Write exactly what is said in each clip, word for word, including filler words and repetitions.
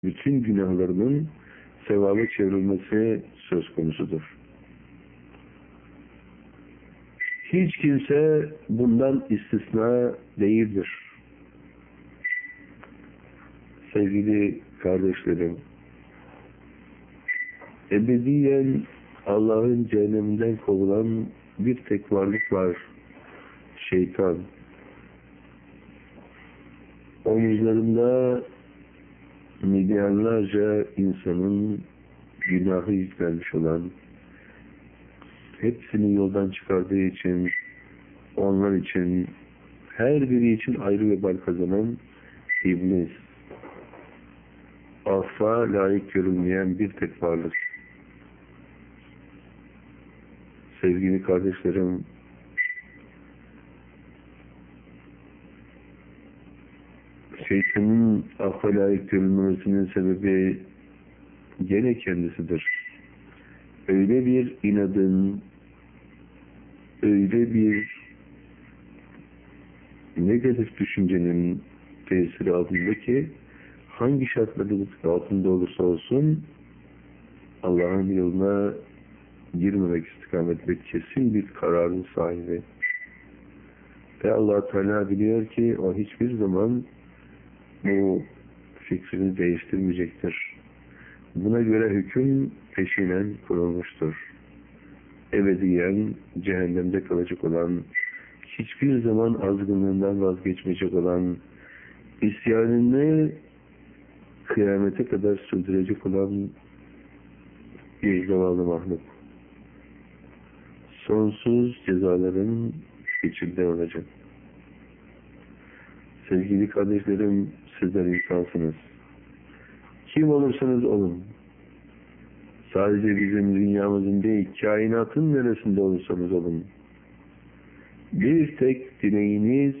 bütün günahlarının sevaba çevrilmesi söz konusudur. Hiç kimse bundan istisna değildir. Sevgili kardeşlerim, ebediyen Allah'ın cehenneminden kovulan bir tek varlık var, şeytan. Omuzlarında milyarlarca insanın günahı yüklenmiş olan, hepsini yoldan çıkardığı için, onlar için, her biri için ayrı vebal kazanan iblis. Affa layık görülmeyen bir tek varlık. Sevgili kardeşlerim, şeytanın affa layık görülmemesinin sebebi gene kendisidir. Öyle bir inadın, öyle bir negatif düşüncenin tesiri altında ki hangi şartların altında olursa olsun Allah'ın yoluna girmemek istikametinde kesin bir kararın sahibi. Ve Allah Teala biliyor ki o hiçbir zaman bu fikrini değiştirmeyecektir. Buna göre hüküm peşinen kurulmuştur. Ebediyen cehennemde kalacak olan, hiçbir zaman azgınlığından vazgeçmeyecek olan, isyanını kıyamete kadar sürdürecek olan bir zavallı mahluk. Sonsuz cezaların içinde olacak. Sevgili kardeşlerim, sizler insansınız. Kim olursanız olun. Sadece bizim dünyamızın değil, kainatın neresinde olursanız olun. Bir tek dileğiniz,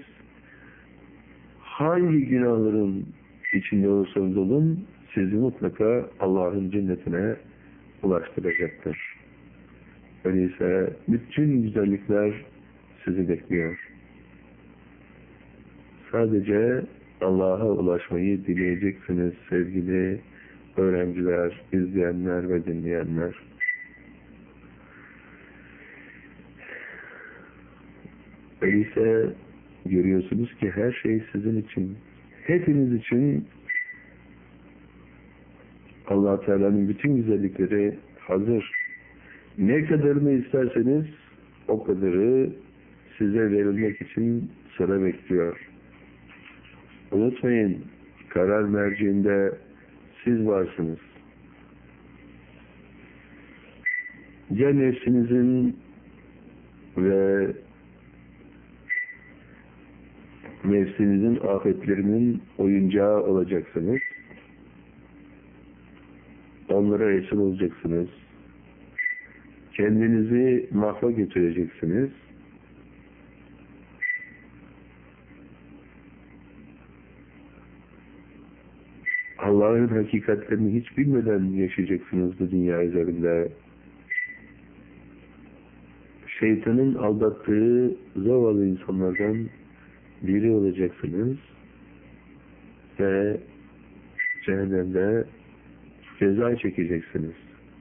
hangi günahların içinde olursanız olun, sizi mutlaka Allah'ın cennetine ulaştıracaktır. Öyleyse bütün güzellikler sizi bekliyor. Sadece Allah'a ulaşmayı dileyeceksiniz sevgili öğrenciler, izleyenler ve dinleyenler. Öyleyse görüyorsunuz ki her şey sizin için, hepiniz için Allah Teala'nın bütün güzellikleri hazır. Ne kadarını isterseniz o kadarı size verilmek için sıra bekliyor. Unutmayın, karar merciinde siz varsınız. Ya nefsinizin ve nefsinizin afetlerinin oyuncağı olacaksınız. Onlara esir olacaksınız. Kendinizi mahva götüreceksiniz. Allah'ın hakikatlerini hiç bilmeden yaşayacaksınız bu dünya üzerinde. Şeytanın aldattığı zavallı insanlardan biri olacaksınız ve cehennemde ceza çekeceksiniz.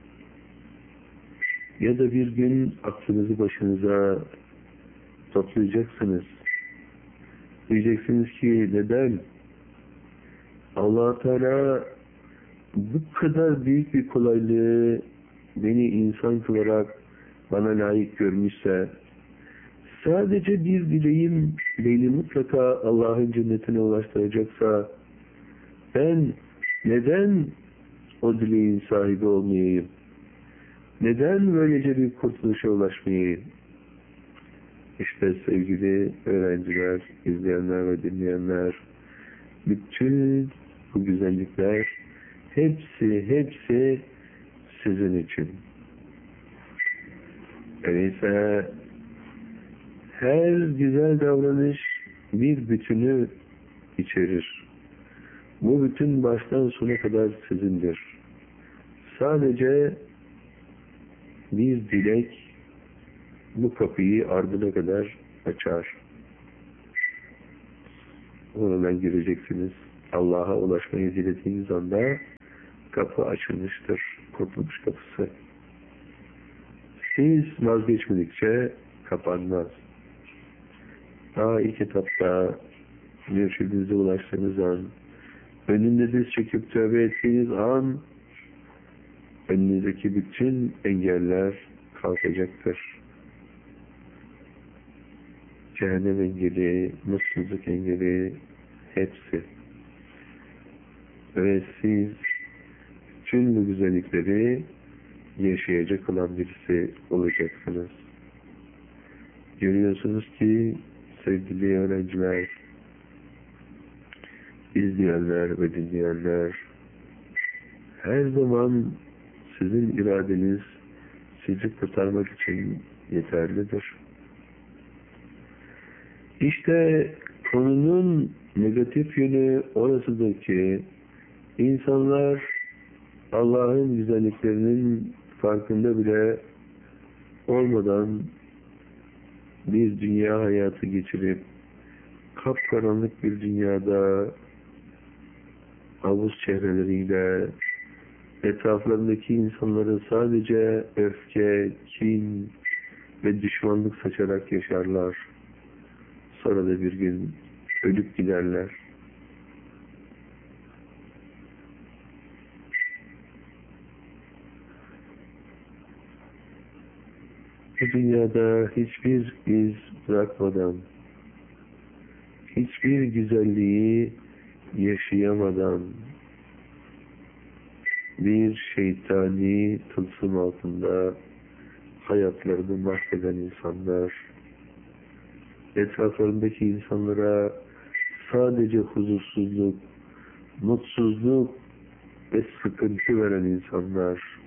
Ya da bir gün aklınızı başınıza toplayacaksınız. Diyeceksiniz ki neden? Allah Teala bu kadar büyük bir kolaylığı beni insan kılarak bana layık görmüşse, sadece bir dileğim beni mutlaka Allah'ın cennetine ulaştıracaksa, ben neden o dileğin sahibi olmayayım? Neden böylece bir kurtuluşa ulaşmayayım? İşte sevgili öğrenciler, izleyenler ve dinleyenler, bütün bu güzellikler hepsi, hepsi sizin için. Öyleyse her güzel davranış bir bütünü içerir. Bu bütün baştan sona kadar sizindir. Sadece bir dilek bu kapıyı ardına kadar açar. Oradan gireceksiniz Allah'a ulaşmayı dilediğiniz anda kapı açılmıştır. Kurtuluş kapısı. Siz vazgeçmedikçe kapanmaz. Daha ilk etapta mürşidinize ulaştığınız an, önünde diz çekip tövbe ettiğiniz an, önünüzdeki bütün engeller kalkacaktır. Cehennem engeli, mutsuzluk engeli, hepsi. Ve siz tüm bu güzellikleri yaşayacak olan birisi olacaksınız. Görüyorsunuz ki sevgili öğrenciler, izleyenler ve dinleyenler, her zaman sizin iradeniz sizi kurtarmak için yeterlidir. İşte konunun negatif yönü orasıdır ki insanlar Allah'ın güzelliklerinin farkında bile olmadan bir dünya hayatı geçirip kapkaranlık bir dünyada havuz çehreleriyle etraflarındaki insanları sadece öfke, kin ve düşmanlık saçarak yaşarlar. Sonra da bir gün ölüp giderler. Bu dünyada hiçbir iz bırakmadan, hiçbir güzelliği yaşayamadan, bir şeytani tılsım altında hayatlarını mahveden insanlar, etraflarındaki insanlara sadece huzursuzluk, mutsuzluk ve sıkıntı veren insanlar,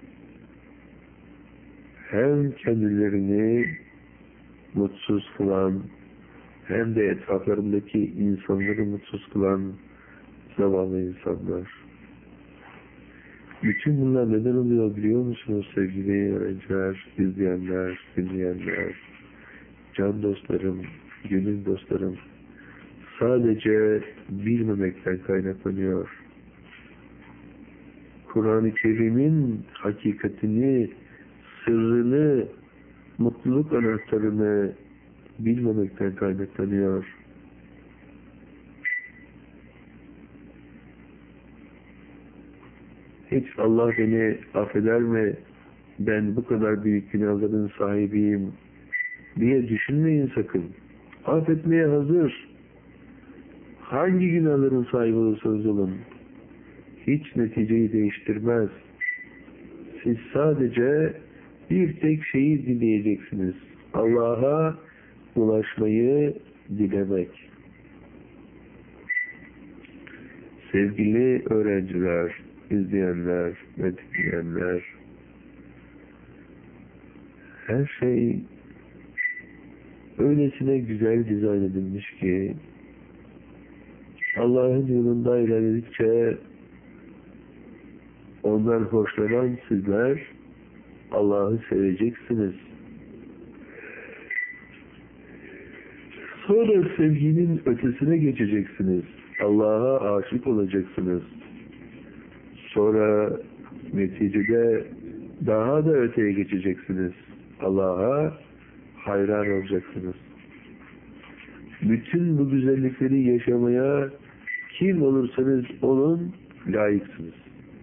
hem kendilerini mutsuz kılan, hem de etraflarındaki insanları mutsuz kılan zavallı insanlar. Bütün bunlar neden oluyor biliyor musunuz sevgili öğrenciler, izleyenler, dinleyenler, can dostlarım, gönül dostlarım? Sadece bilmemekten kaynaklanıyor. Kur'an-ı Kerim'in hakikatini, sırrını, mutluluk anahtarını bilmemekten kaynaklanıyor. Hiç Allah beni affeder mi, ben bu kadar büyük günahların sahibiyim diye düşünmeyin sakın. Affetmeye hazır. Hangi günahların sahibi olursanız olun, hiç neticeyi değiştirmez. Siz sadece bir tek şeyi dileyeceksiniz. Allah'a ulaşmayı dilemek. Sevgili öğrenciler, izleyenler ve dinleyenler, her şey öylesine güzel dizayn edilmiş ki Allah'ın yolunda ilerledikçe ondan hoşlanan sizler Allah'ı seveceksiniz. Sonra sevginin ötesine geçeceksiniz. Allah'a aşık olacaksınız. Sonra neticede daha da öteye geçeceksiniz. Allah'a hayran olacaksınız. Bütün bu güzellikleri yaşamaya kim olursanız olun layıksınız.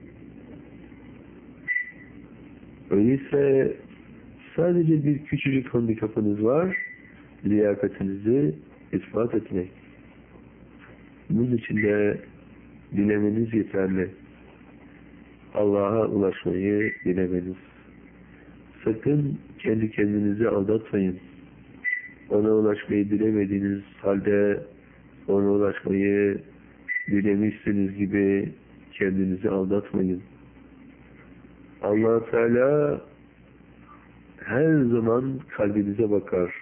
Öyleyse sadece bir küçücük handikapınız var, liyakatinizi ispat etmek. Bunun için de dilemeniz yeterli. Allah'a ulaşmayı dilemeniz. Sakın kendi kendinizi aldatmayın. Ona ulaşmayı dilemediğiniz halde ona ulaşmayı dilemişsiniz gibi kendinizi aldatmayın. Allah Teala her zaman kalbinize bakar.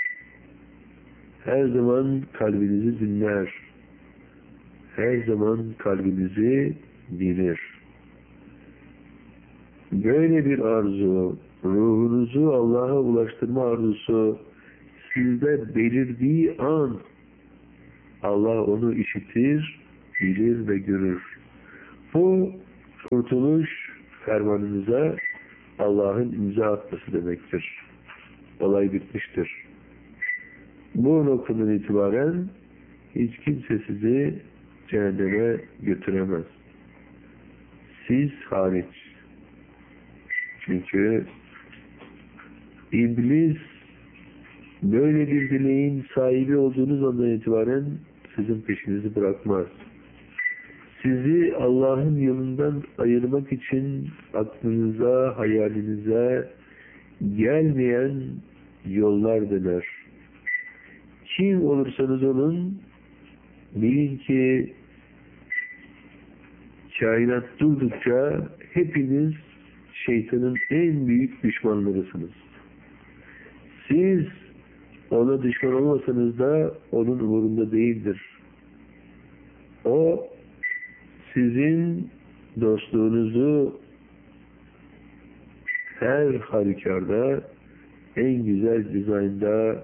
Her zaman kalbinizi dinler. Her zaman kalbinizi bilir. Böyle bir arzu, ruhunuzu Allah'a ulaştırma arzusu sizde belirdiği an Allah onu işitir bilir ve görür. Bu kurtuluş fermanınıza Allah'ın imza atması demektir. Olay bitmiştir. Bu noktadan itibaren hiç kimse sizi cehenneme götüremez. Siz hariç. Çünkü İblis böyle bir dileğin sahibi olduğunuz andan itibaren sizin peşinizi bırakmaz. Sizi Allah'ın yolundan ayırmak için aklınıza, hayalinize gelmeyen yollar döner. Kim olursanız olun, bilin ki kainat durdukça hepiniz şeytanın en büyük düşmanlarısınız. Siz ona düşman olmasanız da onun umurunda değildir. O sizin dostluğunuzu her halükarda en güzel dizaynda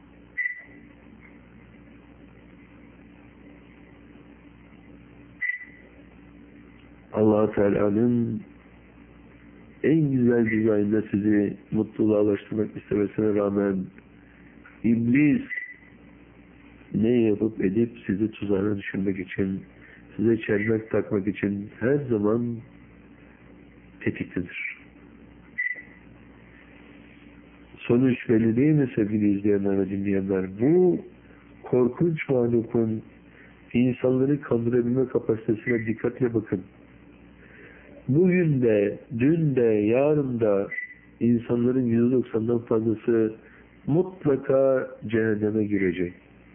Allah Teala'nın en güzel dizaynda sizi mutluluğa ulaştırmak istemesine rağmen İblis ne yapıp edip sizi tuzağına düşürmek için, size çelmek takmak için her zaman tetiktedir. Sonuç belli değil mi sevgili izleyenler ve dinleyenler? Bu korkunç mahlukun insanları kandırabilme kapasitesine dikkatle bakın. Bugün de, dün de, yarın da insanların yüzde doksandan fazlası mutlaka cehenneme girecek.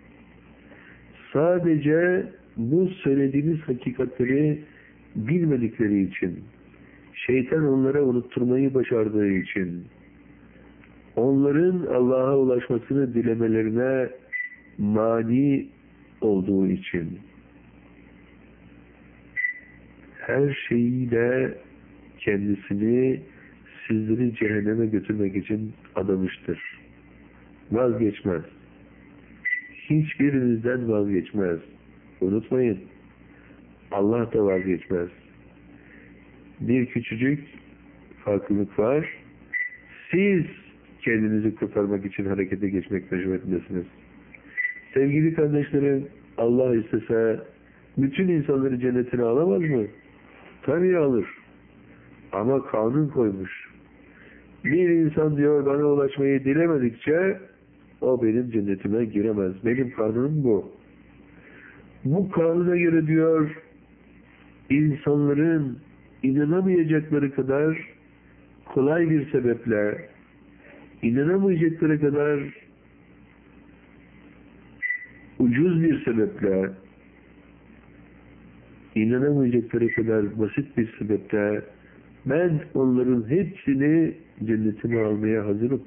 Sadece bu söylediğimiz hakikatleri bilmedikleri için, şeytan onlara unutturmayı başardığı için, onların Allah'a ulaşmasını dilemelerine mani olduğu için, her şeyiyle kendisini sizleri cehenneme götürmek için adamıştır. Vazgeçmez. Hiçbirinizden vazgeçmez. Unutmayın. Allah da vazgeçmez. Bir küçücük farklılık var. Siz kendinizi kurtarmak için harekete geçmek mecburiyetindesiniz. Sevgili kardeşlerim, Allah istese bütün insanları cennetine alamaz mı? Tabii alır. Ama kanun koymuş. Bir insan diyor bana ulaşmayı dilemedikçe o benim cennetime giremez. Benim kanunum bu. Bu kanuna göre diyor insanların inanamayacakları kadar kolay bir sebeple, inanamayacakları kadar ucuz bir sebeple, inanamayacakları kadar basit bir sebeple ben onların hepsini cennetime almaya hazırım.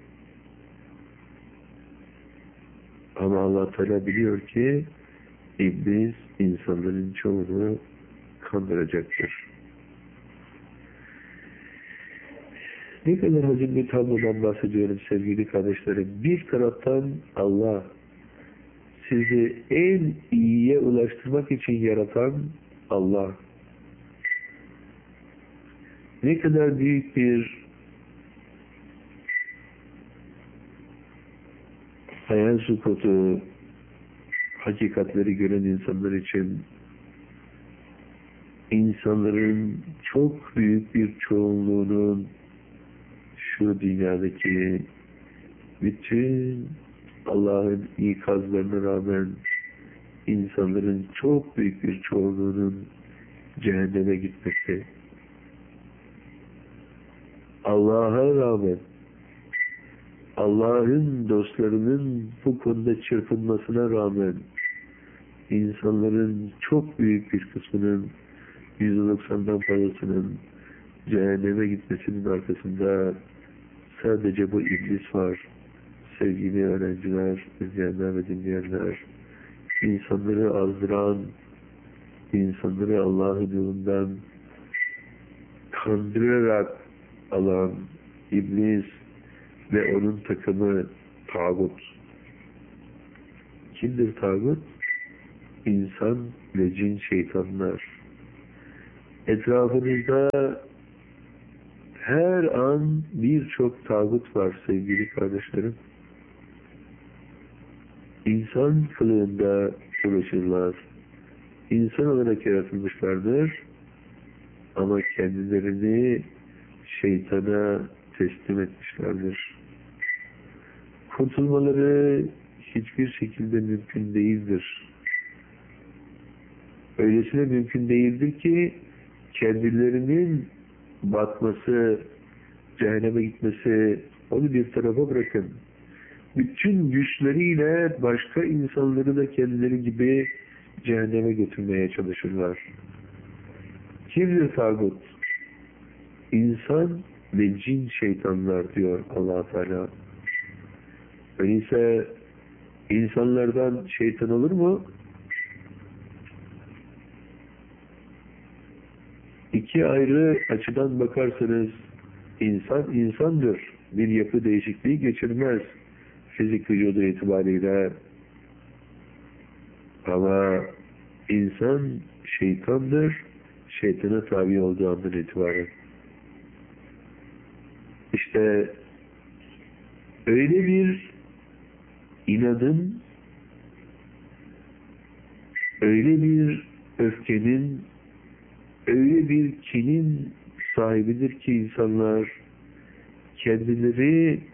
Ama Allah Teala biliyor ki İblis insanların çoğunu kandıracaktır. Ne kadar hazin bir tablodan bahsediyorum sevgili kardeşlerim. Bir taraftan Allah sizi en iyiye ulaştırmak için yaratan Allah. Ne kadar büyük bir hayal sukutu, hakikatleri gören insanlar için insanların çok büyük bir çoğunluğunun şu dünyadaki bütün Allah'ın ikazlarına rağmen insanların çok büyük bir çoğunluğunun cehenneme gitmesi. Allah'a rağmen Allah'ın dostlarının bu konuda çırpınmasına rağmen insanların çok büyük bir kısmının yüzde doksandan fazlasının cehenneme gitmesinin arkasında sadece bu iblis var. Sevgili öğrenciler, izleyenler ve dinleyenler, insanları azdıran, insanları Allah'ın yolundan kandırarak alan iblis ve onun takımı tağut. Kimdir tağut? insan ve cin şeytanlar. Etrafınızda her an birçok tağut var sevgili kardeşlerim. İnsan kılığında uğraşırlar. İnsan olarak yaratılmışlardır. Ama kendilerini şeytana teslim etmişlerdir. Kurtulmaları hiçbir şekilde mümkün değildir. Öylesine mümkün değildir ki kendilerinin batması, cehenneme gitmesi, onu bir tarafa bırakın. Bütün güçleriyle başka insanları da kendileri gibi cehenneme götürmeye çalışırlar. Kimdir tağut? İnsan ve cin şeytanlar diyor Allah Teala. Öyleyse insanlardan şeytan olur mu? İki ayrı açıdan bakarsanız insan insandır. Bir yapı değişikliği geçirmez fizik vücudu itibariyle. Ama insan şeytandır. Şeytana tabi olduğu andan itibaren. İşte öyle bir inadın, öyle bir öfkenin, öyle bir kinin sahibidir ki insanlar kendileri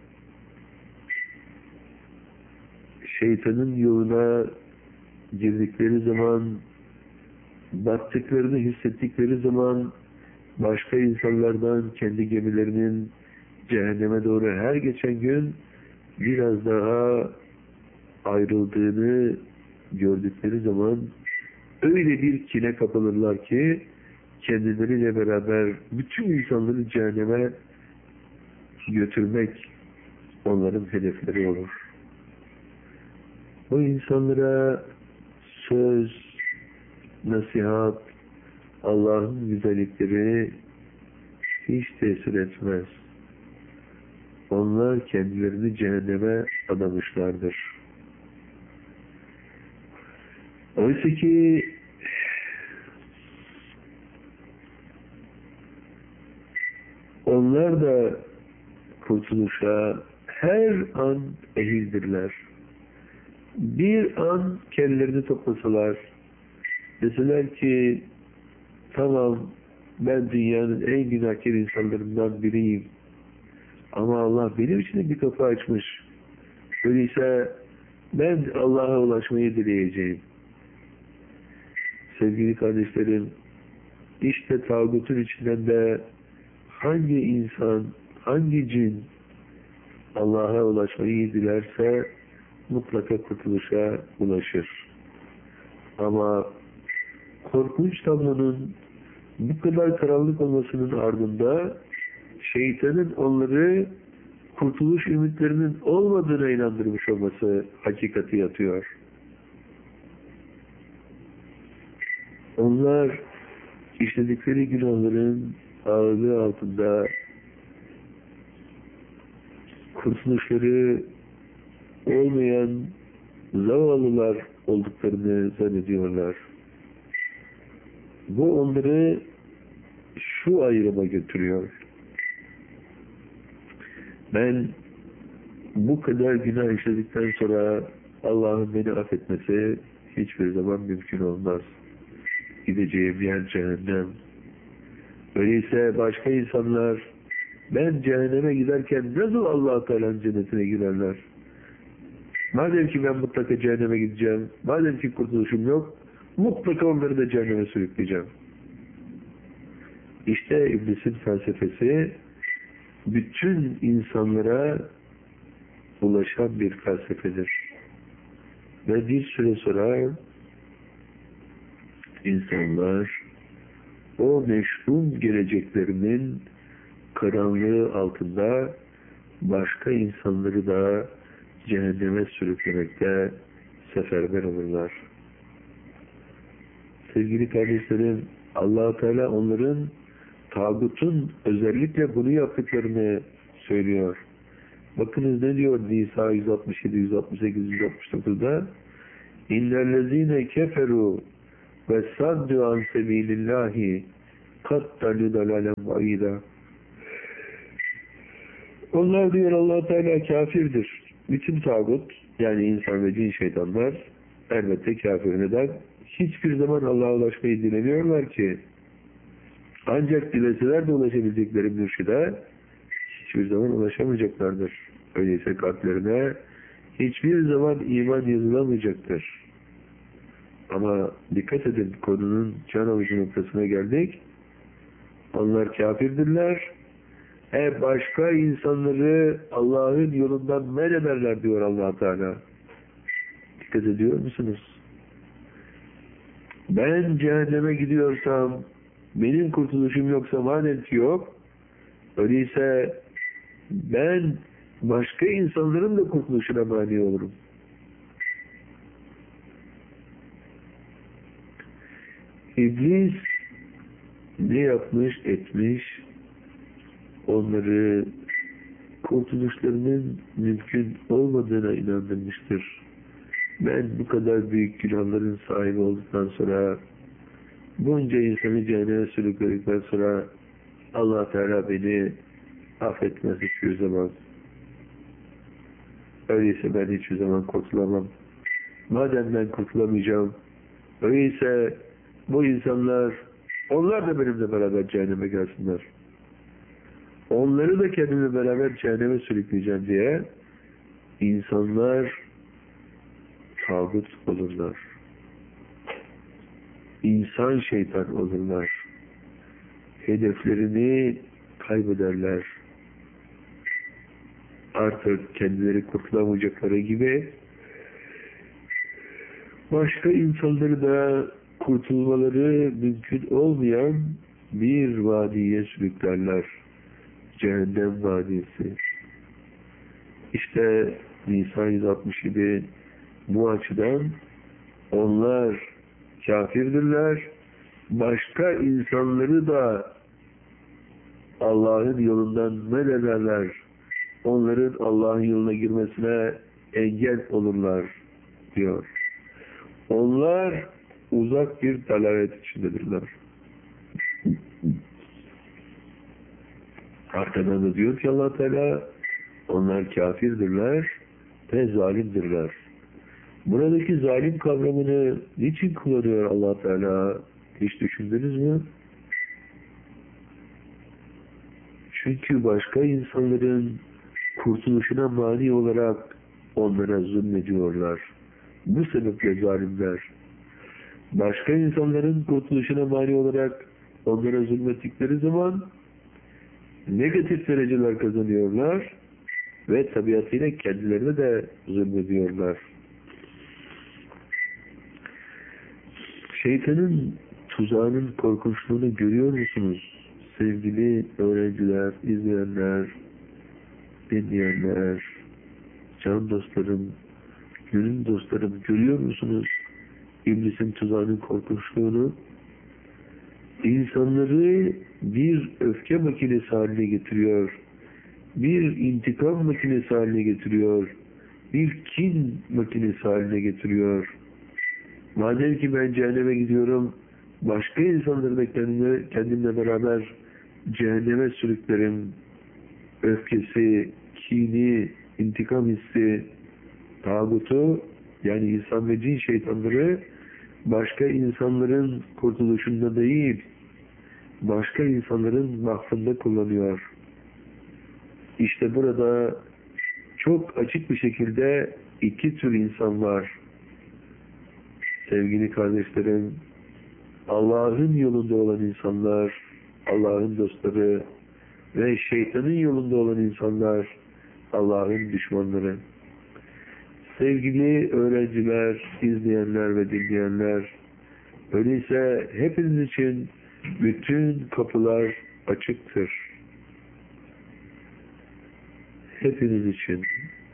şeytanın yoluna girdikleri zaman, battıklarını hissettikleri zaman başka insanlardan kendi gemilerinin cehenneme doğru her geçen gün biraz daha ayrıldığını gördükleri zaman öyle bir kine kapılırlar ki kendileriyle beraber bütün insanları cehenneme götürmek onların hedefleri olur. O insanlara söz, nasihat, Allah'ın güzellikleri hiç tesir etmez. Onlar kendilerini cehenneme adamışlardır. Oysa ki onlar da kurtuluşa her an ehildirler. Bir an kendilerini toplasalar, deseler ki tamam ben dünyanın en günahkar insanlarından biriyim ama Allah benim için de bir kapı açmış. Öyleyse ben Allah'a ulaşmayı dileyeceğim. Sevgili kardeşlerim, işte tağutun içinden de hangi insan, hangi cin Allah'a ulaşmayı dilerse mutlaka kurtuluşa ulaşır. Ama korkunç tablonun bu kadar karanlık olmasının ardında şeytanın onları kurtuluş ümitlerinin olmadığına inandırmış olması hakikati yatıyor. Onlar işledikleri günahların ağırlığı altında kurtuluşları olmayan zavallılar olduklarını zannediyorlar. Bu onları şu ayrıma götürüyor. Ben bu kadar günah işledikten sonra Allah'ın beni affetmesi hiçbir zaman mümkün olmaz. Gideceğim yer cehennem. Öyleyse başka insanlar ben cehenneme giderken nasıl Allah-u Teala'nın cennetine girerler? Madem ki ben mutlaka cehenneme gideceğim, madem ki kurtuluşum yok, mutlaka onları da cehenneme sürükleyeceğim. İşte İblisin felsefesi bütün insanlara ulaşan bir felsefedir. Ve bir süre sonra insanlar o meşhum geleceklerinin karanlığı altında başka insanları da cehenneme sürüklemekte seferber olurlar. Sevgili kardeşlerim, Allah-u Teala onların tağutun özellikle bunu yaptıklarını söylüyor. Bakınız ne diyor Nisa yüz altmış yedi, yüz altmış sekiz, yüz altmış dokuzda? İnnellezîne keferû ve saddu an sebilillâhi kattalu dalâlem ba'îdâ. Onlar diyor Allah Teala kafirdir. Bütün tağut, yani insan ve cin şeytanlar elbette kafir. Neden? Hiçbir zaman Allah'a ulaşmayı dilemiyorlar ki. Ancak dileseler de ulaşabilecekleri mürşide hiçbir zaman ulaşamayacaklardır. Öyleyse kalplerine hiçbir zaman iman yazılamayacaktır. Ama dikkat edin, konunun can alıcı noktasına geldik. Onlar kafirdirler. E başka insanları Allah'ın yolundan men ederler diyor Allah Teala. Dikkat ediyor musunuz? Ben cehenneme gidiyorsam, benim kurtuluşum yoksa madem ki yok, öyleyse ben başka insanların da kurtuluşuna mani olurum. İblis ne yapmış etmiş, onları kurtuluşlarının mümkün olmadığına inandırmıştır. Ben bu kadar büyük günahların sahibi olduktan sonra, bunca insanı cehenneme sürükledikten sonra Allah Teala beni affetmez hiçbir zaman. Öyleyse ben hiçbir zaman kurtulamam. Madem ben kurtulamayacağım, öyleyse bu insanlar, onlar da benimle beraber cehenneme gelsinler. Onları da kendimle beraber cehenneme sürükleyeceğim diye insanlar tağut olurlar. İnsan şeytan olurlar. Hedeflerini kaybederler. Artık kendileri kurtulamayacakları gibi başka insanları da kurtulmaları mümkün olmayan bir vadiye sürüklerler. Cehennem vadisi. İşte Nisa yüz altmış yedi bu açıdan onlar kafirdirler. Başka insanları da Allah'ın yolundan men ederler. Onların Allah'ın yoluna girmesine engel olurlar diyor. Onlar uzak bir dalalet içindedirler. Arkadan da diyor ki Allah Teala, onlar kafirdirler ve zalimdirler. Buradaki zalim kavramını niçin kullanıyor Allah Teala? Hiç düşündünüz mü? Çünkü başka insanların kurtuluşuna mani olarak onlara zulmediyorlar. Bu sebeple zalimler. Başka insanların kurtuluşuna mani olarak onlara zulmettikleri zaman negatif dereceler kazanıyorlar ve tabiatıyla kendilerine de zulmediyorlar. Şeytanın tuzağının korkunçluğunu görüyor musunuz? Sevgili öğrenciler, izleyenler, dinleyenler, can dostlarım, gönül dostlarım, görüyor musunuz İblisin tuzağının korkunçluğunu? İnsanları bir öfke makinesi haline getiriyor. Bir intikam makinesi haline getiriyor. Bir kin makinesi haline getiriyor. Madem ki ben cehenneme gidiyorum, başka insanları da kendimle, kendimle beraber cehenneme sürüklerim. Öfkesi, kini, intikam hissi, tağutu, yani insan ve cin şeytanları başka insanların kurtuluşunda değil, başka insanların mahfında kullanıyor. İşte burada çok açık bir şekilde iki tür insan var. Sevgili kardeşlerim, Allah'ın yolunda olan insanlar, Allah'ın dostları ve şeytanın yolunda olan insanlar, Allah'ın düşmanları. Sevgili öğrenciler, izleyenler ve dinleyenler, öyleyse hepiniz için bütün kapılar açıktır. Hepiniz için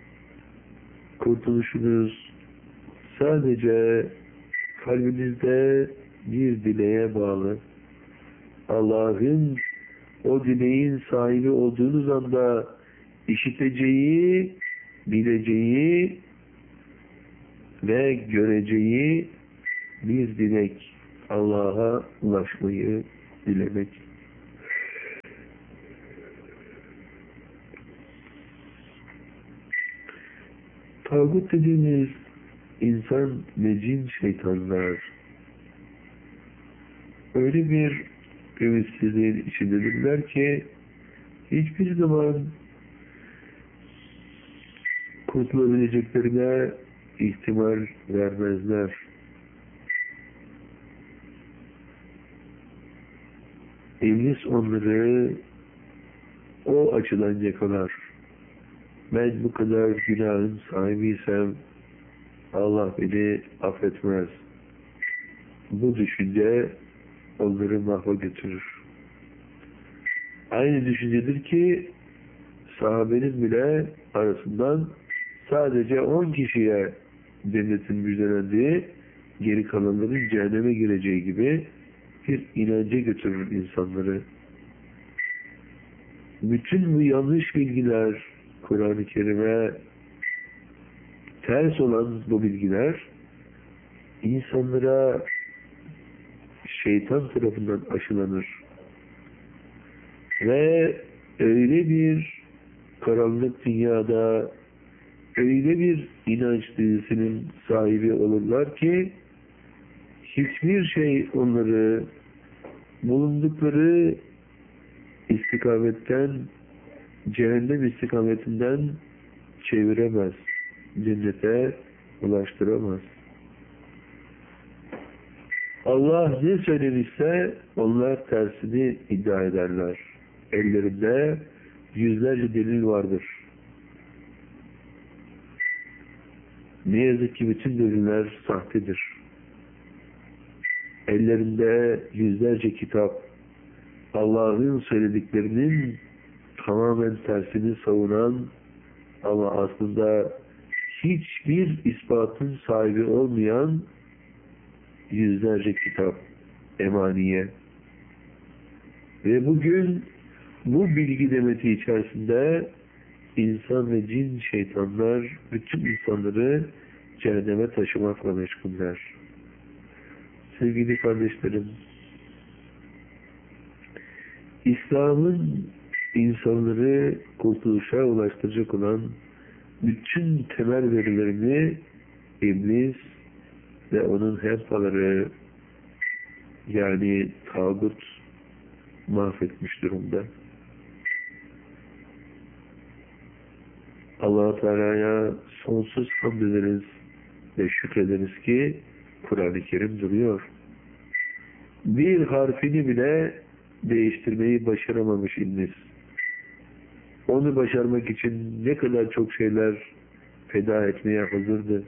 kurtuluşunuz sadece kalbinizde bir dileğe bağlı. Allah'ın o dileğin sahibi olduğunuz anda işiteceği, bileceği ve göreceği bir dilek, Allah'a ulaşmayı dilemek. Tağut dediğimiz insan ve cin şeytanlar öyle bir ümitsizliğin içindedirler ki hiçbir zaman kurtulabileceklerine ihtimal vermezler. İblis onları o açıdan yakalar. Ben bu kadar günahın sahibiysem Allah beni affetmez. Bu düşünce onları mahva götürür. Aynı düşüncedir ki sahabenin bile arasından sadece on kişiye cennetin müjdelendiği, geri kalanların cehenneme gireceği gibi bir inanca götürür insanları. Bütün bu yanlış bilgiler, Kur'an-ı Kerim'e ters olan bu bilgiler insanlara şeytan tarafından aşılanır. Ve öyle bir karanlık dünyada öyle bir inanç dizisinin sahibi olurlar ki hiçbir şey onları bulundukları istikametten, cehennem istikametinden çeviremez, cennete ulaştıramaz. Allah ne söylemişse onlar tersini iddia ederler. Ellerinde yüzlerce delil vardır. Ne yazık ki bütün deliller sahtedir. Ellerinde yüzlerce kitap, Allah'ın söylediklerinin tamamen tersini savunan ama aslında hiçbir ispatın sahibi olmayan yüzlerce kitap, emaniye. Ve bugün bu bilgi demeti içerisinde insan ve cin şeytanlar bütün insanları cehenneme taşımakla meşguller. Sevgili kardeşlerim, İslam'ın insanları kurtuluşa ulaştıracak olan bütün temel verilerini İblis ve onun helfaları, yani tağut, mahvetmiş durumda. Allah-u Teala'ya sonsuz hamd ederiz ve şükrederiz ki Kur'an-ı Kerim duruyor. Bir harfini bile değiştirmeyi başaramamış İblis. Onu başarmak için ne kadar çok şeyler feda etmeye hazırdı.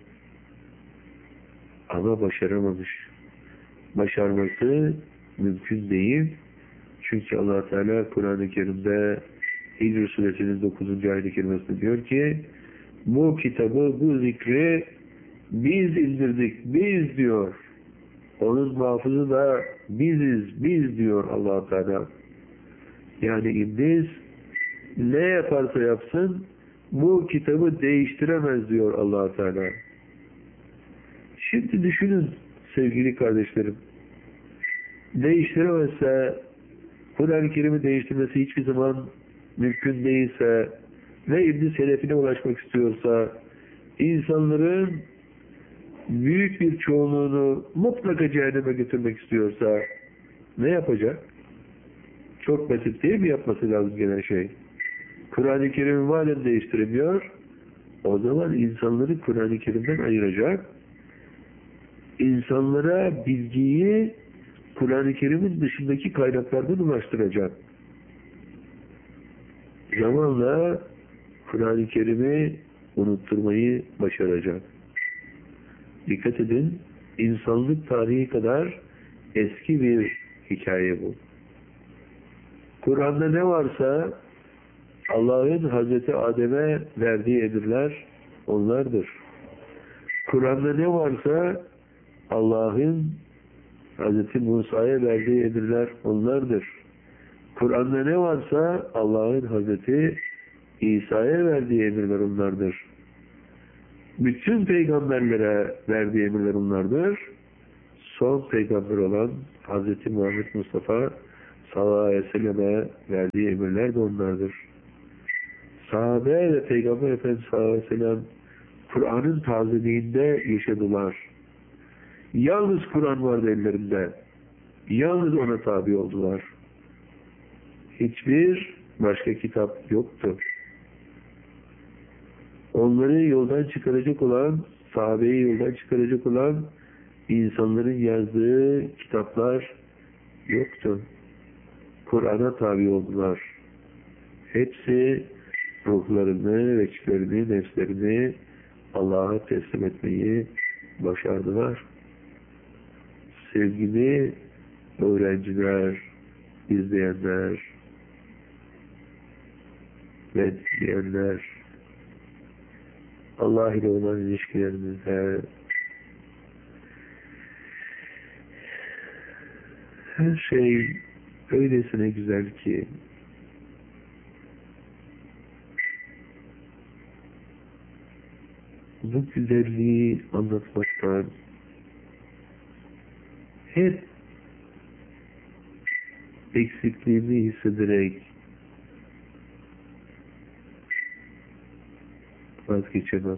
Ama başaramamış. Başarması mümkün değil. Çünkü Allah Teala Kur'an-ı Kerim'de Hicr Suresinin dokuzuncu ayet-i kerimesinde diyor ki bu kitabı, bu zikri biz indirdik, biz diyor. Onun muhafızı da biziz, biz diyor Allah Teala. Yani İblis ne yaparsa yapsın bu kitabı değiştiremez diyor Allah Teala. Şimdi düşünün sevgili kardeşlerim. Değiştiremezse, Kur'an-ı Kerim'i değiştirmesi hiçbir zaman mümkün değilse ve İblis hedefine ulaşmak istiyorsa, insanların büyük bir çoğunluğunu mutlaka cehenneme götürmek istiyorsa ne yapacak? Çok basit değil mi yapması lazım gelen şey? Kur'an-ı Kerim'i madem değiştiremiyor, o zaman insanları Kur'an-ı Kerim'den ayıracak. İnsanlara bilgiyi Kur'an-ı Kerim'in dışındaki kaynaklardan ulaştıracak. Zamanla Kur'an-ı Kerim'i unutturmayı başaracak. Dikkat edin, insanlık tarihi kadar eski bir hikaye bu. Kur'an'da ne varsa Allah'ın Hazreti Adem'e verdiği emirler onlardır. Kur'an'da ne varsa Allah'ın Hazreti Musa'ya verdiği emirler onlardır. Kur'an'da ne varsa Allah'ın Hazreti İsa'ya verdiği emirler onlardır. Bütün peygamberlere verdiği emirler onlardır. Son peygamber olan Hz. Muhammed Mustafa sallallahu aleyhi ve selleme verdiği emirler de onlardır. Sahabe ve Peygamber Efendimiz sallallahu aleyhi ve sellem Kur'an'ın tazeliğinde yaşadılar. Yalnız Kur'an vardı ellerinde. Yalnız ona tabi oldular. Hiçbir başka kitap yoktu. Onları yoldan çıkaracak olan, sahabeyi yoldan çıkaracak olan insanların yazdığı kitaplar yoktu. Kur'an'a tabi oldular. Hepsi ruhlarını, veçlerini, nefslerini Allah'a teslim etmeyi başardılar. Sevgili öğrenciler, izleyenler ve dinleyenler, Allah ile olan ilişkilerimizde her şey öylesine güzel ki bu güzelliği anlatmaktan hep eksikliğimi hissederek vazgeçemem.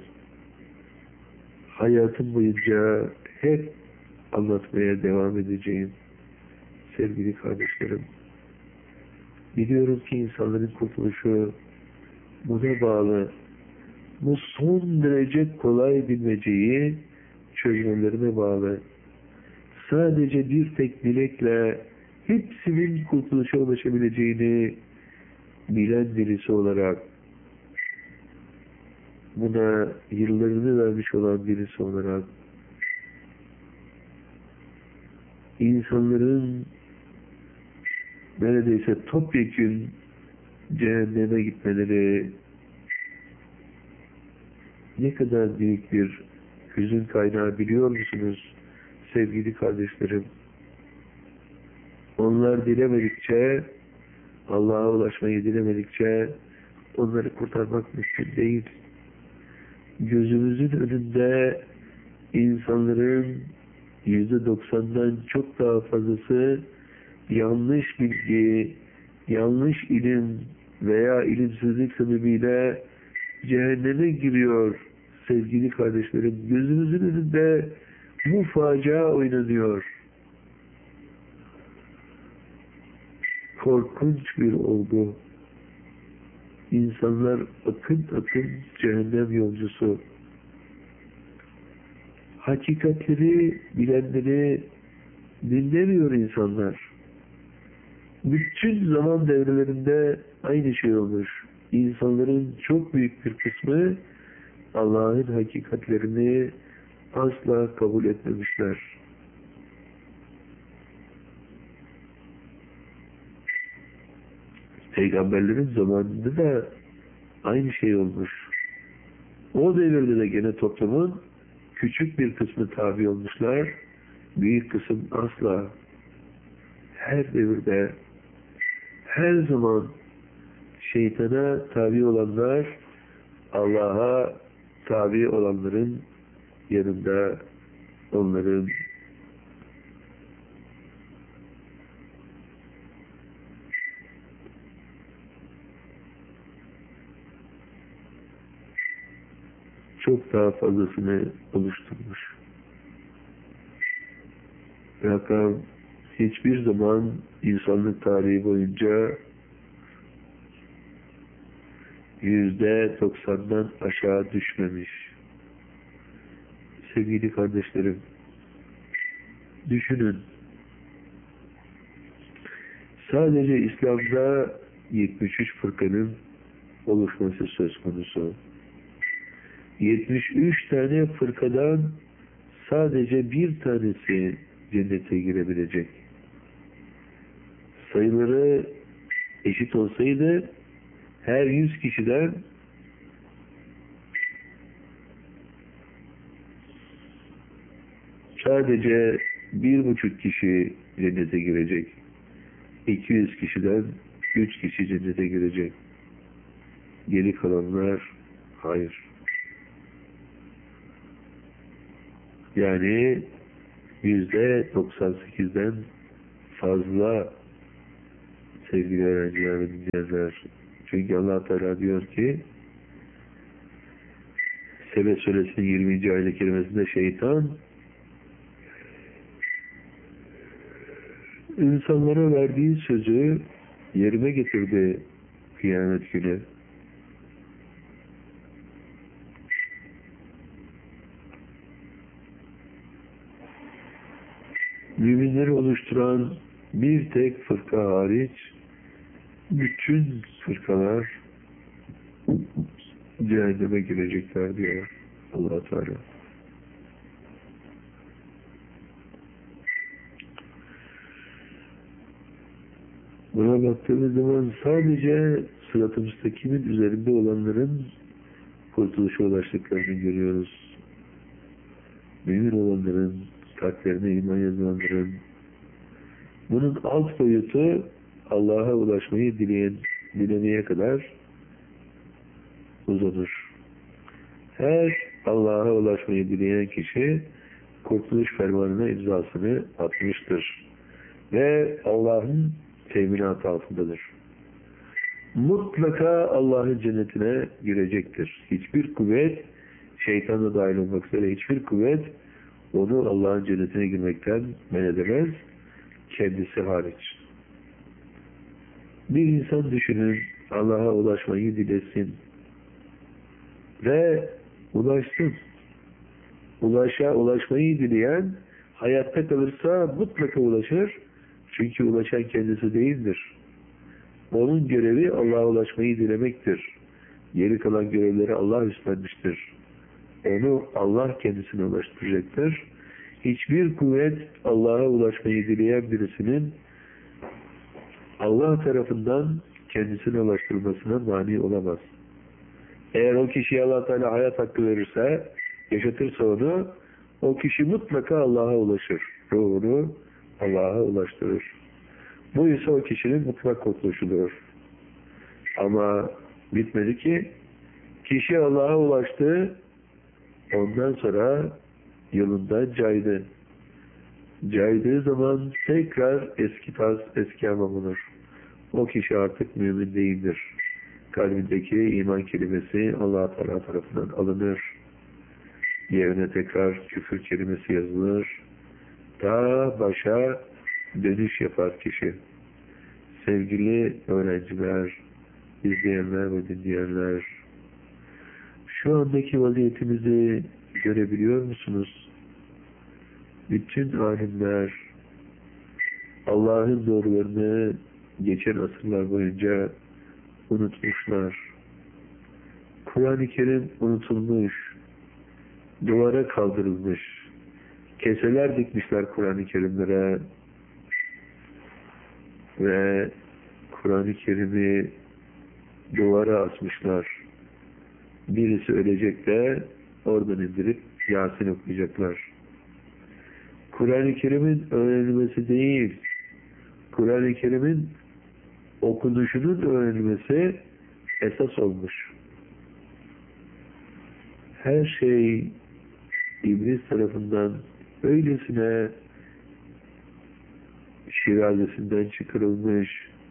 Hayatım boyunca hep anlatmaya devam edeceğim. Sevgili kardeşlerim, biliyorum ki insanların kurtuluşu buna bağlı. Bu son derece kolay bilmeceyi çözmelerine bağlı. Sadece bir tek dilekle hepsinin kurtuluşa ulaşabileceğini bilen birisi olarak, buna yıllarını vermiş olan birisi olarak, insanların neredeyse topyekün cehenneme gitmeleri ne kadar büyük bir hüzün kaynağı biliyor musunuz sevgili kardeşlerim? Onlar dilemedikçe, Allah'a ulaşmayı dilemedikçe onları kurtarmak mümkün değil. Gözümüzün önünde insanların yüzde doksandan çok daha fazlası yanlış bilgi, yanlış ilim veya ilimsizlik sebebiyle cehenneme giriyor sevgili kardeşlerim. Gözümüzün önünde bu facia oynanıyor. Korkunç bir olgu. İnsanlar akın akın cehennem yolcusu. Hakikatleri bilenleri dinlemiyor insanlar. Bütün zaman devrelerinde aynı şey olmuş. İnsanların çok büyük bir kısmı Allah'ın hakikatlerini asla kabul etmemişler. Peygamberlerin zamanında da aynı şey olmuş. O devirde de gene toplumun küçük bir kısmı tabi olmuşlar. Büyük kısım asla. Her devirde, her zaman şeytana tabi olanlar Allah'a tabi olanların yanında, onların çok daha fazlasını oluşturmuş. Rakam hiçbir zaman insanlık tarihi boyunca yüzde doksandan aşağı düşmemiş. Sevgili kardeşlerim, düşünün. Sadece İslam'da yetmiş üç fırkanın oluşması söz konusu. yetmiş üç tane fırkadan sadece bir tanesi cennete girebilecek. Sayıları eşit olsaydı her yüz kişiden sadece bir buçuk kişi cennete girecek. iki yüz kişiden üç kişi cennete girecek. Geri kalanlar hayır. Yani yüzde doksan sekizden fazla sevgili öğrenciler ve dinleyenler. Çünkü Allah Teala diyor ki Sebe Suresinin yirminci ayet-i kerimesinde şeytan insanlara verdiği sözü yerine getirdi kıyamet günü. Müminleri oluşturan bir tek fırka hariç bütün fırkalar cehenneme girecekler diyor Allah Teala. Buna baktığımız zaman sadece sırat-ı müstakimin üzerinde olanların kurtuluşa ulaştıklarını görüyoruz. Mümin olanların, kalplerine iman yazılanların. Bunun alt boyutu Allah'a ulaşmayı dileyen, dilemeye kadar uzanır. Her Allah'a ulaşmayı dileyen kişi kurtuluş fermanına imzasını atmıştır. Ve Allah'ın teminatı altındadır. Mutlaka Allah'ın cennetine girecektir. Hiçbir kuvvet, şeytanla dahil olmak üzere hiçbir kuvvet onu Allah'ın cennetine girmekten men edemez, kendisi hariç. Bir insan düşünün, Allah'a ulaşmayı dilesin ve ulaşsın. Ulaşa, ulaşmayı dileyen hayatta kalırsa mutlaka ulaşır. Çünkü ulaşan kendisi değildir. Onun görevi Allah'a ulaşmayı dilemektir. Geri kalan görevleri Allah üstlenmiştir. Onu Allah kendisine ulaştıracaktır. Hiçbir kuvvet Allah'a ulaşmayı dileyen birisinin Allah tarafından kendisine ulaştırılmasına mani olamaz. Eğer o kişiye Allah Teala hayat hakkı verirse, yaşatırsa onu, o kişi mutlaka Allah'a ulaşır. Ruhunu Allah'a ulaştırır. Bu ise o kişinin mutlak kurtuluşudur. Ama bitmedi ki, kişi Allah'a ulaştı, ondan sonra yolundan caydı. Caydığı zaman tekrar eski tarz, eski hamam olur. O kişi artık mümin değildir. Kalbindeki iman kelimesi Allah Teala tarafından alınır. Yerine tekrar küfür kelimesi yazılır. Daha başa dönüş yapar kişi. Sevgili öğrenciler, izleyenler ve dinleyenler, şu andaki vaziyetimizi görebiliyor musunuz? Bütün alimler Allah'ın doğrularını geçen asırlar boyunca unutmuşlar. Kur'an-ı Kerim unutulmuş, duvara kaldırılmış, keseler dikmişler Kur'an-ı Kerimlere ve Kur'an-ı Kerim'i duvara asmışlar. Birisi ölecek de oradan indirip Yasin okuyacaklar. Kur'an-ı Kerim'in öğrenilmesi değil, Kur'an-ı Kerim'in okunuşunun öğrenilmesi esas olmuş. Her şey İblis tarafından öylesine şirazesinden çıkarılmış,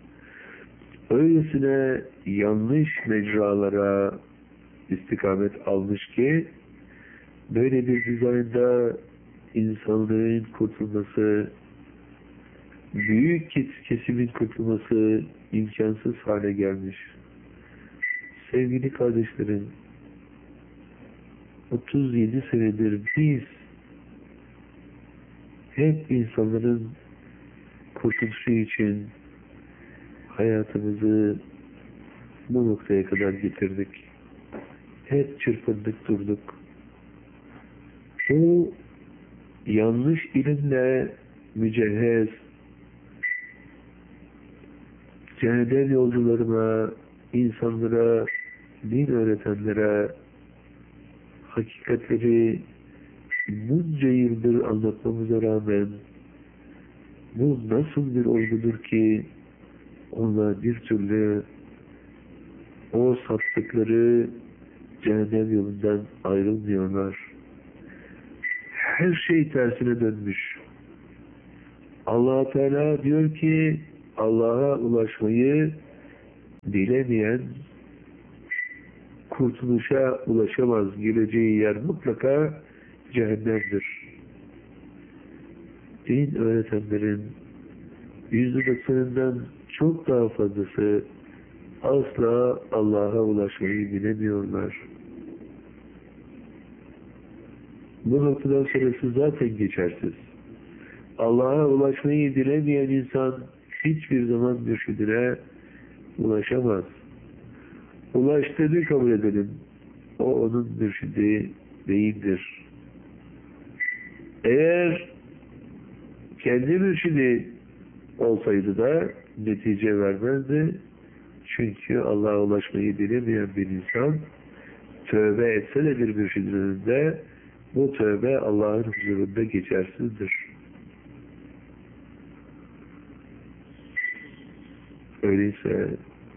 öylesine yanlış mecralara istikamet almış ki böyle bir dizaynda insanlığın kurtulması, büyük kesimin kurtulması imkansız hale gelmiş. Sevgili kardeşlerim, otuz yedi senedir biz hep insanların kurtuluşu için hayatımızı bu noktaya kadar getirdik. Hep çırpındık durduk. Bu yanlış ilimle mücehhez, cehennem yolcularına, insanlara, din öğretenlere hakikatleri bunca yıldır anlatmamıza rağmen bu nasıl bir olgudur ki onlar bir türlü o sattıkları cehennem yolundan ayrılmıyorlar. her şey tersine dönmüş. Allah Teala diyor ki Allah'a ulaşmayı dilemeyen kurtuluşa ulaşamaz. Gireceği yer mutlaka cehennemdir. Din öğretenlerin yüzde doksanından çok daha fazlası asla Allah'a ulaşmayı bilemiyorlar. Bu noktadan sonrası zaten geçersiz. Allah'a ulaşmayı dilemeyen insan hiçbir zaman mürşidine ulaşamaz. Ulaştığını kabul edelim. O onun mürşidi değildir. Eğer kendi mürşidi olsaydı da netice vermezdi. Çünkü Allah'a ulaşmayı dilemeyen bir insan tövbe etse de bir mürşidin önünde bu tövbe Allah'ın huzurunda geçersizdir. Öyleyse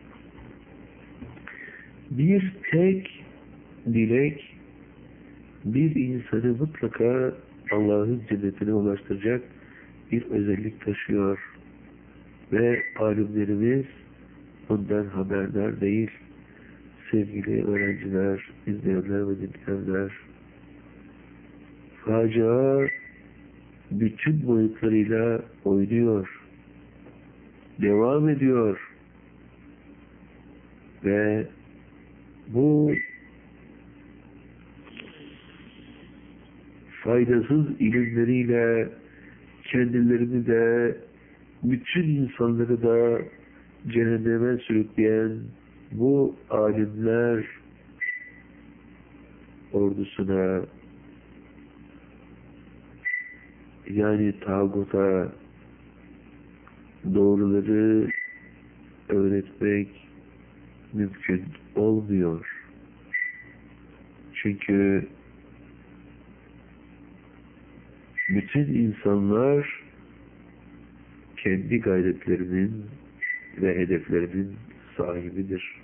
bir tek dilek bir insanı mutlaka Allah'ın cennetine ulaştıracak bir özellik taşıyor. Ve alimlerimiz bundan haberdar değil. Sevgili öğrenciler, izleyenler ve dinleyenler, facia bütün boyutlarıyla oynuyor. Devam ediyor. Ve bu faydasız ilimleriyle kendilerini de bütün insanları da cehenneme sürükleyen bu alimler ordusuna, yani tağuta doğruları öğretmek mümkün olmuyor. Çünkü bütün insanlar kendi gayretlerinin ve hedeflerinin sahibidir.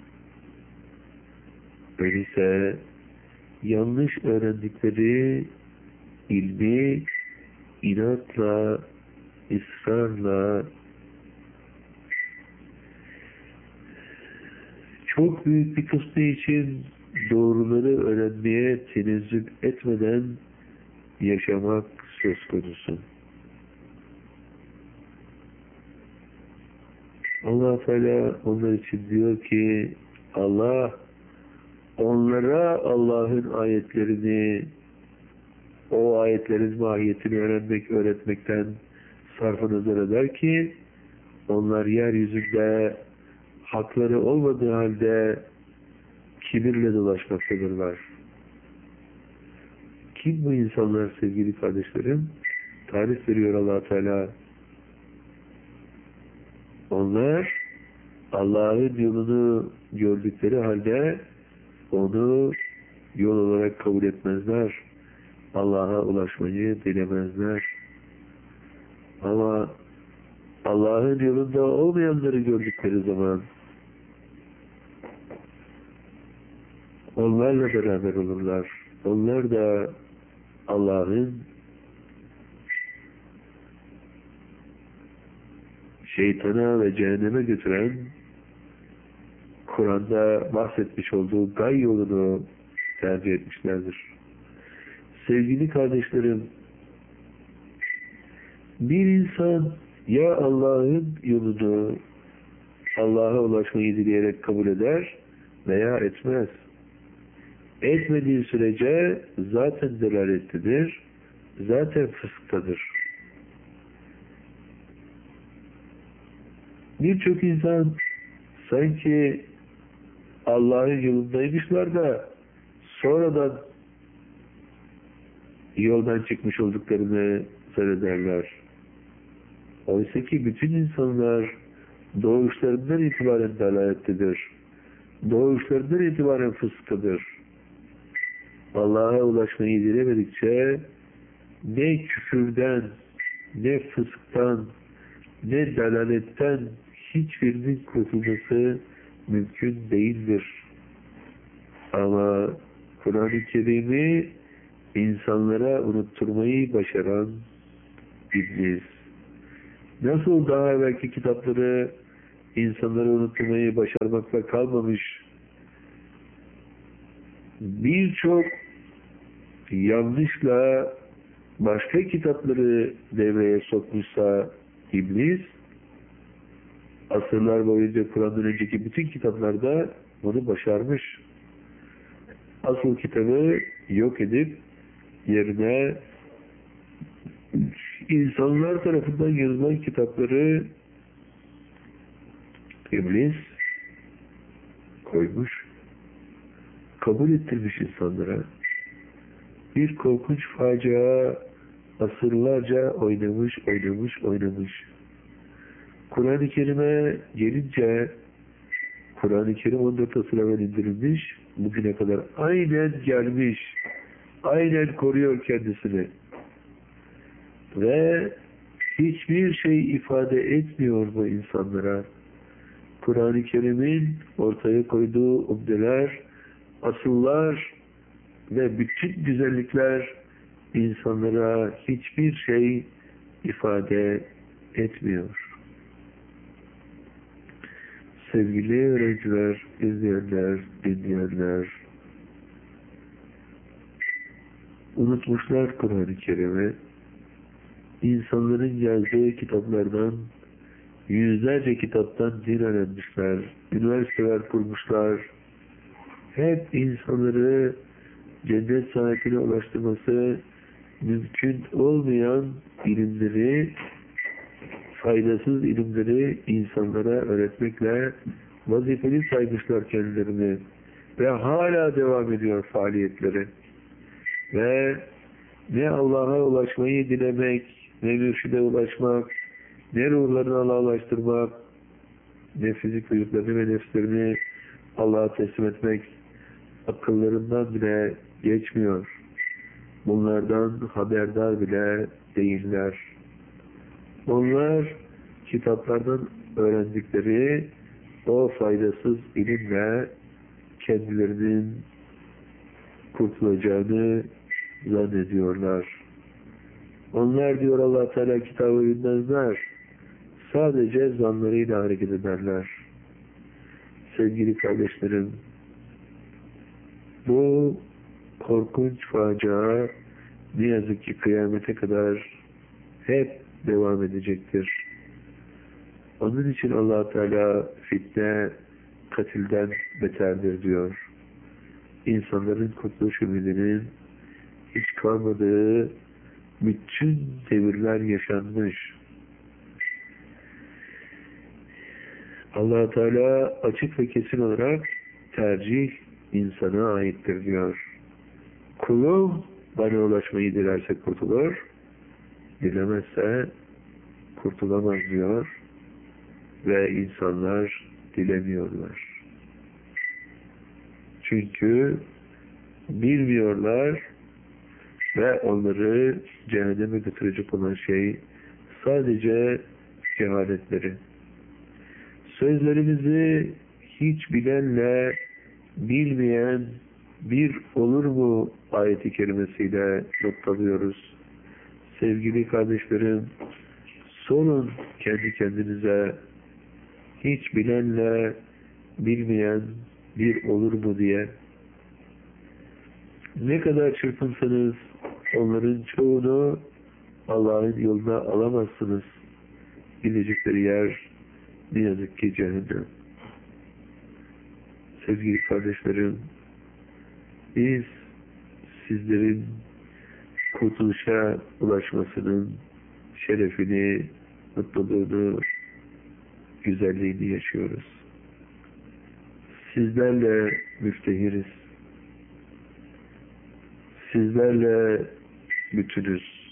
Öyleyse yanlış öğrendikleri ilmi inatla, ısrarla, çok büyük bir kısmı için doğruları öğrenmeye tenezzül etmeden yaşamak söz konusu. Allah Teala onlar için diyor ki Allah onlara Allah'ın ayetlerini, o ayetlerin mahiyetini öğrenmek, öğretmekten sarf nazar eder ki onlar yeryüzünde hakları olmadığı halde kibirle dolaşmaktadırlar. Kim bu insanlar sevgili kardeşlerim? Tarif veriyor Allah Teala. Onlar Allah'ın yolunu gördükleri halde onu yol olarak kabul etmezler. Allah'a ulaşmayı dilemezler. Ama Allah'ın yolunda olmayanları gördükleri zaman onlarla beraber olurlar. Onlar da Allah'ın şeytana ve cehenneme götüren Kur'an'da bahsetmiş olduğu gay yolunu tercih etmişlerdir. Sevgili kardeşlerim, bir insan ya Allah'ın yolunu Allah'a ulaşmayı dileyerek kabul eder veya etmez. Etmediği sürece zaten delalettedir, zaten fısktadır. Birçok insan sanki Allah'ın yolundaymışlar da sonradan yoldan çıkmış olduklarını söylederler. Oysa ki bütün insanlar doğuşlarından itibaren dalalettedir. Doğuşlarından itibaren fıskıdır. Allah'a ulaşmayı dilemedikçe ne küfürden, ne fısktan, ne dalaletten hiçbirinin kurtulması mümkün değildir. Ama Kur'an-ı Kerim'i insanlara unutturmayı başaran İblis. Nasıl daha evvelki kitapları insanları unutturmayı başarmakla kalmamış, birçok yanlışla başka kitapları devreye sokmuşsa İblis, asırlar boyunca Kur'an'dan önceki bütün kitaplarda bunu başarmış. Asıl kitabı yok edip yerine insanlar tarafından yazılan kitapları İblis koymuş, kabul ettirmiş insanlara. Bir korkunç facia asırlarca oynamış, oynamış, oynamış. Kur'an-ı Kerim'e gelince, Kur'an-ı Kerim on dört asır evvel indirilmiş, bugüne kadar aynen gelmiş, aynen koruyor kendisini. Ve hiçbir şey ifade etmiyor bu insanlara. Kur'an-ı Kerim'in ortaya koyduğu umdeler, asıllar ve bütün güzellikler insanlara hiçbir şey ifade etmiyor. Sevgili öğrenciler, izleyenler, dinleyenler, unutmuşlar Kur'an-ı Kerim'i. İnsanların yazdığı kitaplardan, yüzlerce kitaptan din öğrenmişler, üniversiteler kurmuşlar. Hep insanları cennet saadetine ulaştırması mümkün olmayan ilimleri, faydasız ilimleri insanlara öğretmekle vazifeli saymışlar kendilerini. Ve hala devam ediyor faaliyetleri. Ve ne Allah'a ulaşmayı dilemek, ne mürşide ulaşmak, ne ruhlarını Allah'a ulaştırmak, ne fizik vücutlarını ve nefslerini Allah'a teslim etmek akıllarından bile geçmiyor. Bunlardan haberdar bile değiller. Onlar kitaplardan öğrendikleri o faydasız ilimle kendilerinin kurtulacağını zannediyorlar. Onlar diyor Allah Teala kitabı bilmezler. Sadece zanlarıyla hareket ederler. Sevgili kardeşlerim, bu korkunç facia ne yazık ki kıyamete kadar hep devam edecektir. Onun için Allah Teala fitne katilden beterdir diyor. İnsanların kurtuluş ümidinin hiç kalmadığı bütün devirler yaşanmış. Allah Teala açık ve kesin olarak tercih insana aittir diyor. Kulum bana ulaşmayı dilerse kurtulur, dilemezse kurtulamaz diyor ve insanlar dilemiyorlar. Çünkü bilmiyorlar ve onları cehenneme götürecek olan şey sadece cehaletleri. Sözlerimizi hiç bilenle bilmeyen bir olur mu ayeti kerimesiyle noktalıyoruz. Sevgili kardeşlerim, sorun kendi kendinize, hiç bilenle bilmeyen bir olur mu diye. Ne kadar çırpınsanız onların çoğunu Allah'ın yoluna alamazsınız. Gidecekleri yer ne yazık ki cehennem. Sevgili kardeşlerim, biz sizlerin kurtuluşa ulaşmasının şerefini, mutluluğunu, güzelliğini yaşıyoruz. Sizlerle müftehiriz. Sizlerle bütünüz.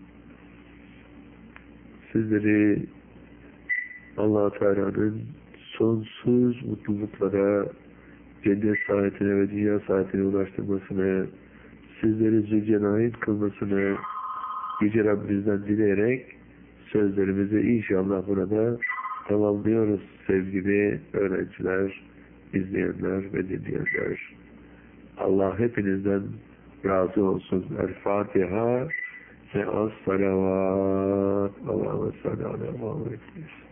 Sizleri Allah-u Teala'nın sonsuz mutluluklara, cennet saadetine ve dünya saadetine ulaştırmasını, sizleri zülcenain kılmasını Yüce Rabbimizden dileyerek sözlerimizi inşallah burada tamamlıyoruz sevgili öğrenciler, izleyenler ve dinleyenler. Allah hepinizden razı olsun. El Fatiha ve as salavat. Allah'a salli ala Muhammed.